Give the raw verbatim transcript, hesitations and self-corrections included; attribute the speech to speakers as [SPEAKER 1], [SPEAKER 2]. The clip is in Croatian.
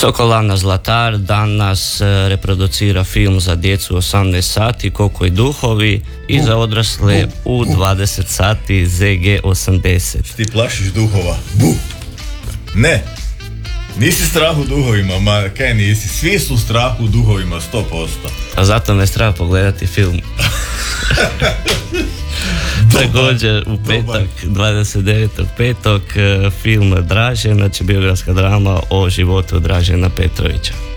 [SPEAKER 1] Sokolana Zlatar danas reproducira film za djecu osamnaest sati Koko i duhovi i za odrasle u dvadeset sati Z G osamdeset.
[SPEAKER 2] Ti plašiš duhova? Bu! Ne! Nisi strah u duhovima, ma kaj nisi, svi su strah u duhovima, sto posto.
[SPEAKER 1] A zato me strah pogledati film. Također u petak, dvadeset devetog petog film Dražen, znači biografska drama o životu Dražena Petrovića.